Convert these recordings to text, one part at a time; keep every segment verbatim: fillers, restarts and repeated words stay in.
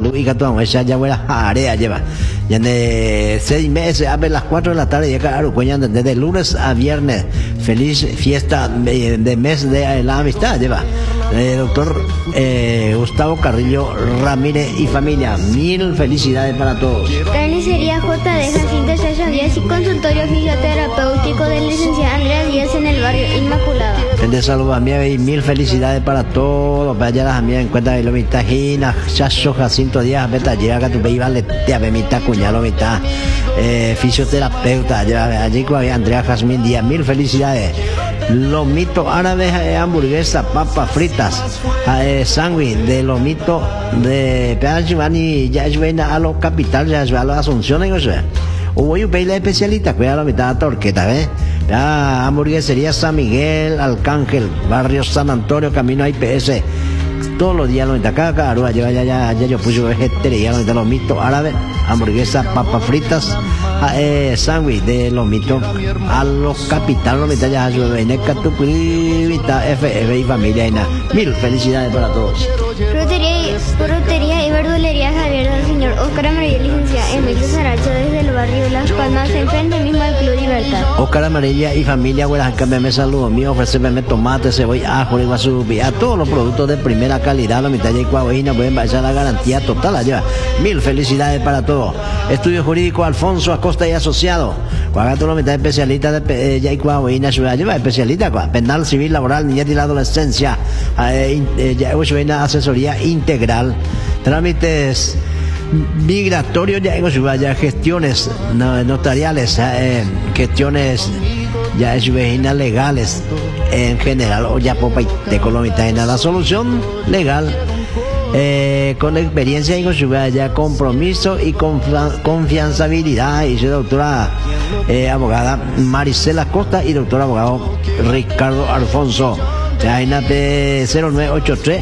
salud y gato esa ya buena área lleva. Ya de seis meses, a las cuatro de la tarde llega a Arucuña desde lunes a viernes. Feliz fiesta de, de mes de la amistad lleva. Eh, doctor eh, Gustavo Carrillo Ramírez y familia, mil felicidades para todos. Carnicería J de Jacinto Sasa Díaz y consultorio fisioterapéutico del licenciado Andrea Díaz en el barrio Inmaculada. De salud a mí y mil felicidades para todos. Para allá las amigas en cuenta de lo mitad Gina, Chacho Jacinto Díaz, Beta llega tu país vale te ave mitad cuñado mitad eh, fisioterapeuta allá allí con Andrea Jazmín Díaz, mil felicidades. Lomito árabe, eh, hamburguesa, papas fritas, eh, sándwich de lomito de Peachivani, ya es buena a lo capital, ya es a la Asunción, y eso. Voy a pedir la especialista, cuida la mitad de torqueta, ¿ves? Ya, hamburguesería San Miguel, Arcángel, barrio San Antonio, camino a I P S. Todos los días, lo mitad, cada carúa, ya, ya, ya, ya, yo puse vegetariano, lo mitad, lomito árabe, hamburguesa, papas fritas, eh, sándwich de lomito a los capital, lo mitad, ya, yo, veneca, tu privita, F F y familia, y nada. Mil felicidades para todos. Frutería y, frutería y verdulería Javier del señor Óscar Amarilla, licenciada Emilio Saracho desde el barrio Las Palmas, enfrente mismo al Club Libertad. Óscar Amarilla y familia, buenas, me saludo mío, ofrecerme tomate, cebolla, ajo, y a todos los productos de primera calidad, la mitad de Coahuila, pueden echar la garantía total allá. Mil felicidades para todos. Estudio Jurídico Alfonso Acosta y Asociado. Cuagato la mitad especialista de ya Coahuila, ciudad lleva especialista, penal, civil, laboral, niñez y la adolescencia, ya una asesoría integral, trámites migratorios, ya en ciudad, ya gestiones notariales, eh, gestiones ya es legales en general, o ya popa y te colomita en la solución legal eh, con experiencia en ciudad, ya compromiso y confianzabilidad, y su doctora eh, abogada Maricela Costa y doctor abogado Ricardo Alfonso, ya en cero nueve ocho tres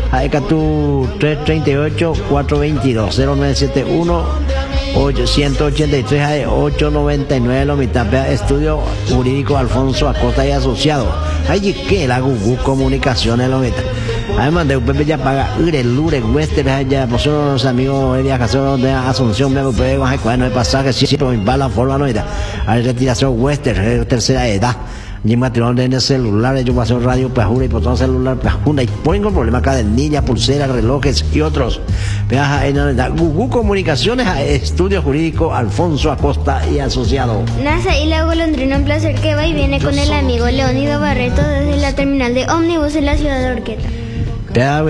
Aecatu tres tres ocho cuatro dos dos cero nueve siete uno ocho ocho tres ocho nueve nueve lo mitad Estudio Jurídico Alfonso Acosta y Asociado. Allí que la Gugu Comunicaciones lo mitad. Además de Pepe ya paga Ure, Lure, Wester, ya por los amigos de viajación de Asunción, me puede bajar cuando el pasaje siempre va la forma no era. Hay retiración Wester, tercera edad. Ni matrimonio en el celular, yo paso radio pajura y por todo celular pajura y pongo problemas acá de niña, pulseras, relojes y otros. Viaja en Gugu Comunicaciones, Estudio Jurídico Alfonso Acosta y Asociado. NASA y la golondrina, un placer que va y viene con el amigo Leonido Barreto desde la terminal de ómnibus en la ciudad de Orqueta. Ya,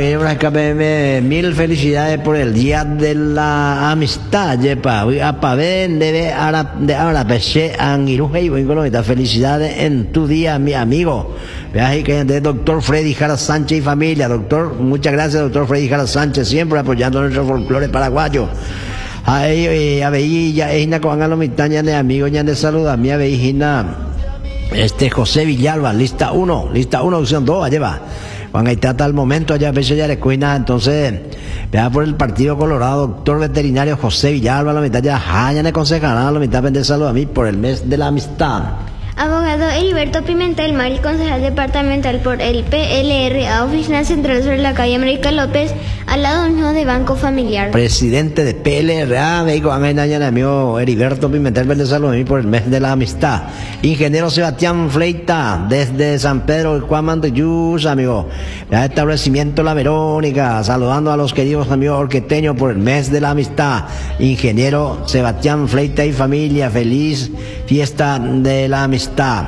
mil felicidades por el día de la amistad, yepa. Apaven debe ahora de ahora pese angiruje y vengo lo felicidades en tu día, mi amigo. Veas que de doctor Freddy Jara Sánchez y familia, doctor, muchas gracias, doctor Freddy Jara Sánchez, siempre apoyando nuestro folclore paraguayo. Ahí, a veí, ya es una con la mitad de amigos, ya de salud a mi aveijina, este José Villalba, lista uno, lista uno, opción dos, lleva. Juan ahí trata al momento, allá a veces ya le cuina, entonces, vea por el Partido Colorado, doctor veterinario José Villalba, la mitad ya, ah, ya le aconsejará, la mitad vende salud a mí por el mes de la amistad. Abogado Heriberto Pimentel Mar, concejal departamental por el P L R A, oficina central sobre la calle América López, al lado mismo de Banco Familiar. Presidente de P L R A, me dijo, amigo Heriberto Pimentel vende salud a mí por el mes de la amistad. Ingeniero Sebastián Fleita, desde San Pedro de Cuamán de Yus, amigo. Establecimiento La Verónica, saludando a los queridos amigos orqueteños por el mes de la amistad. Ingeniero Sebastián Fleita y familia, feliz fiesta de la amistad.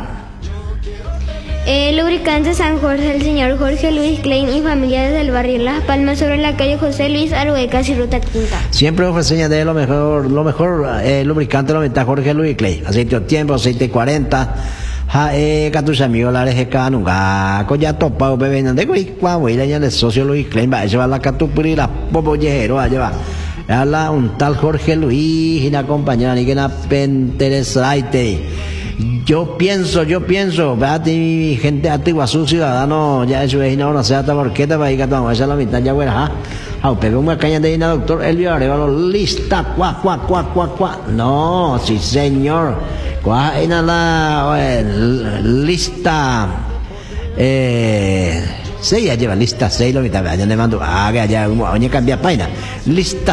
El lubricante San Jorge, el señor Jorge Luis Klein y familia desde el barrio Las Palmas sobre la calle José Luis Arguecas y Ruta Quinta. Siempre ofrecen de lo mejor, lo mejor eh, lubricante lo está Jorge Luis Klein. Aceite de tiempo, aceite cuarenta. Ja, eh, tus amigos la R G K nunca ya topado bebé de Coahuila ya el socio Luis Klein va a llevar la catupuri la popollejero a llevar. Habla un tal Jorge Luis y la compañera ni que na penteresaite. Yo pienso, yo pienso, veate gente antigua, su ciudadano, ya es vecino, no sea taborqueta, para ir a tomar esa la mitad, ya buena, ah, pero una caña de ina, doctor Elvio Arevalo, lista, cuá, cuá, cuá, cuá, cuá, no, sí señor, cuá, ina la, eh, lista, eh, seis, ya lleva lista, seis, lo mitad, ya le mando, ah, ya, ya, cambia página, lista.